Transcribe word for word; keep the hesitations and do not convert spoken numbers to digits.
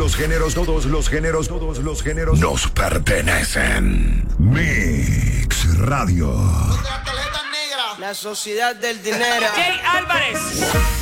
los géneros, todos los géneros, todos los géneros nos pertenecen. Mix Radio. La sociedad del dinero. Jay Álvarez.